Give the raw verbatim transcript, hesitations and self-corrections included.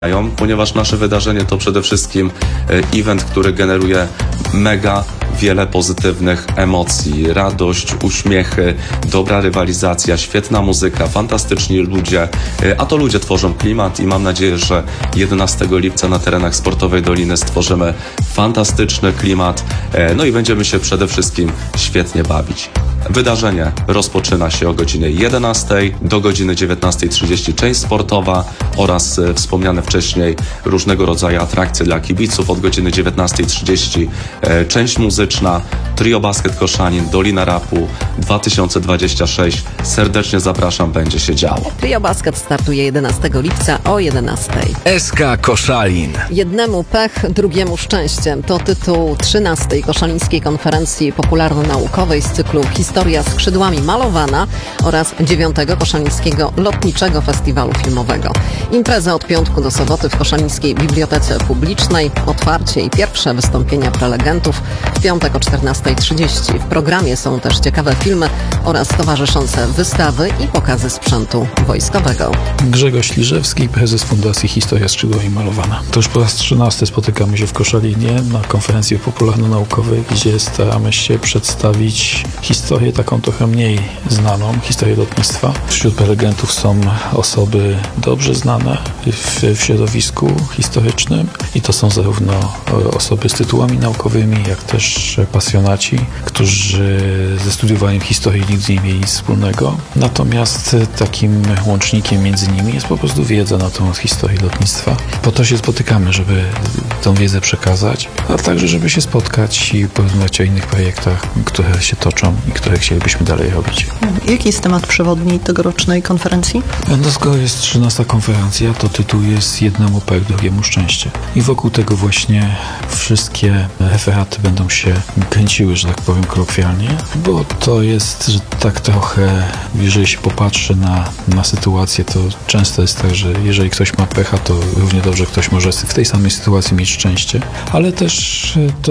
Ponieważ nasze wydarzenie to przede wszystkim event, który generuje mega wiele pozytywnych emocji, radość, uśmiechy, dobra rywalizacja, świetna muzyka, fantastyczni ludzie, a to ludzie tworzą klimat i mam nadzieję, że jedenastego lipca na terenach Sportowej Doliny stworzymy fantastyczny klimat, no i będziemy się przede wszystkim świetnie bawić. Wydarzenie rozpoczyna się o godzinie jedenastej do godziny dziewiętnastej trzydzieści część sportowa oraz e, wspomniane wcześniej różnego rodzaju atrakcje dla kibiców. Od godziny dziewiętnastej trzydzieści e, część muzyczna, Trio Basket Koszanin, Dolina Rapu dwa tysiące dwudziesty szósty. Serdecznie zapraszam, będzie się działo. Trio Basket startuje jedenastego lipca o jedenastej. S K Koszalin. Jednemu pech, drugiemu szczęście. To tytuł trzynastej Koszalińskiej Konferencji Popularno-Naukowej z cyklu Historia skrzydłami malowana oraz dziewiątego Koszalińskiego Lotniczego Festiwalu Filmowego. Impreza od piątku do soboty w Koszalińskiej Bibliotece Publicznej. Otwarcie i pierwsze wystąpienia prelegentów w piątek o czternastej trzydzieści. W programie są też ciekawe filmy oraz towarzyszące wystawy i pokazy sprzętu wojskowego. Grzegorz Liżewski, prezes Fundacji Historia skrzydłami malowana. To już po raz trzynasty spotykamy się w Koszalinie na konferencji popularno-naukowej, gdzie staramy się przedstawić historię taką trochę mniej znaną, historię lotnictwa. Wśród prelegentów są osoby dobrze znane w, w środowisku historycznym i to są zarówno osoby z tytułami naukowymi, jak też pasjonaci, którzy ze studiowaniem historii nigdy nie mieli nic wspólnego. Natomiast takim łącznikiem między nimi jest po prostu wiedza na temat historii lotnictwa. Po to się spotykamy, żeby tą wiedzę przekazać, a także żeby się spotkać i porozmawiać o innych projektach, które się toczą i które chcielibyśmy dalej robić. Jaki jest temat przewodni tegorocznej konferencji? No skoro jest trzynasta konferencja, to tytuł jest Jednemu pech, drugiemu szczęście. I wokół tego właśnie wszystkie referaty będą się kręciły, że tak powiem kolokwialnie, bo to jest, że tak trochę, jeżeli się popatrzy na, na sytuację, to często jest tak, że jeżeli ktoś ma pecha, to równie dobrze ktoś może w tej samej sytuacji mieć szczęście, ale też to